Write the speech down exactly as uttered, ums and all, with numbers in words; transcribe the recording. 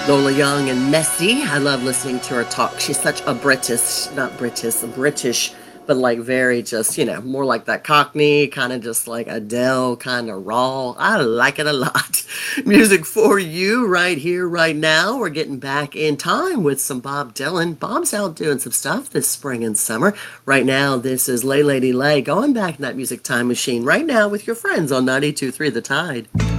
Lola Young and Messy. I love listening to her talk. She's such a British, not British, a British, but like very just, you know, more like that Cockney, kind of just like Adele, kind of raw. I like it a lot. Music for you right here, right now. We're getting back in time with some Bob Dylan. Bob's out doing some stuff this spring and summer. Right now, this is Lay Lady Lay going back in that music time machine right now with your friends on ninety-two point three The Tide.